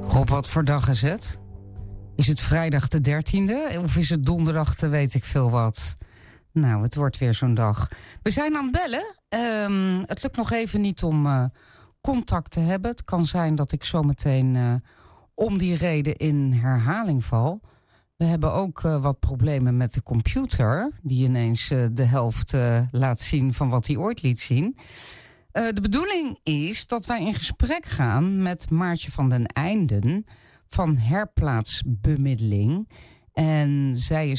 Rob, wat voor dag is het? Is het vrijdag de 13e of is het donderdag de weet ik veel wat? Nou, het wordt weer zo'n dag. We zijn aan het bellen. Het lukt nog even niet om contact te hebben. Het kan zijn dat ik zometeen om die reden in herhaling val. We hebben ook wat problemen met de computer, die ineens de helft laat zien van wat hij ooit liet zien. De bedoeling is dat wij in gesprek gaan met Maartje van den Einden van Herplaatsbemiddeling. En zij is